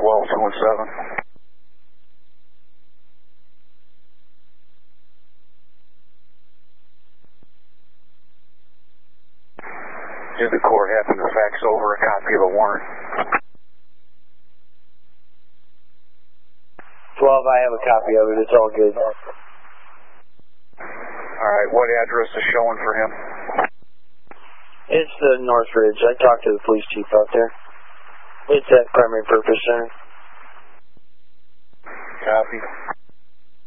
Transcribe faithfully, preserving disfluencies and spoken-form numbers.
well, two one seven. Did the court happen to fax over a copy of the warrant? twelve, I have a copy of it. It's all good. Alright, what address is showing for him? It's the Northridge. I talked to the police chief out there. It's at Primary Purpose Center. Copy.